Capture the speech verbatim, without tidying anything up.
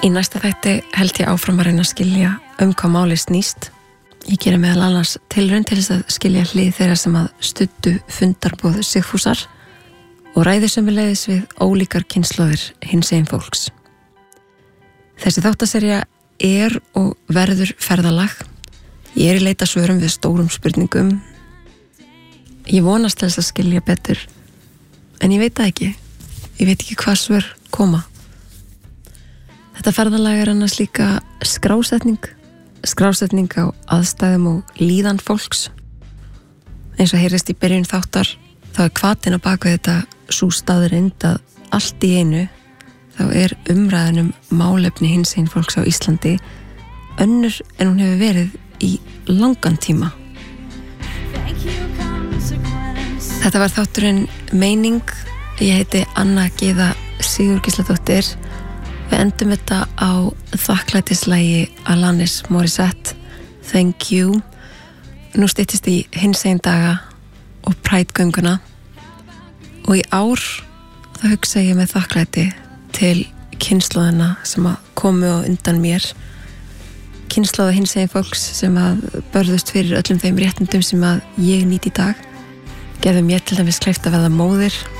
Í næsta þætti held ég áfram að reyna að skilja um hvað máli snýst. Ég geri meðal annars tilraun til þess að skilja hlið þeirra sem að studdu fundarboð Sigfúsar og ræði sömuleiðis við ólíkar kynslóðir hinsegin fólks. Þessi þáttaserja er og verður ferðalag. Ég er í leita svörum við stórum spurningum. Ég vonast til þess að skilja betur, en ég veit það ekki. Ég veit ekki hvað svör koma. Þetta ferðalag er annars líka skrásetning, skrásetning á aðstæðum og líðan fólks. Eins og heyrist í byrjun þáttar, þá er hvatinn á baku þetta sú staðreind að allt í einu þá er umræðan um málefni hinsegin fólks á Íslandi önnur en hún hefur verið í langan tíma. Þetta var þátturinn Meining. Ég heiti Anna Gyða Sigurgísladóttir. Við endum þetta á þakklætislægi Alanis Morissette, Thank You. Nú styttist í hinsegin daga og Pride-gönguna og í ár þá hugsa ég með þakklæti til kynslóðina sem að komu á undan mér, kynslóða hinsegin fólks sem að börðust fyrir öllum þeim réttindum sem að ég nýt í dag, gerðu mér til dæmis kleift að verða móðir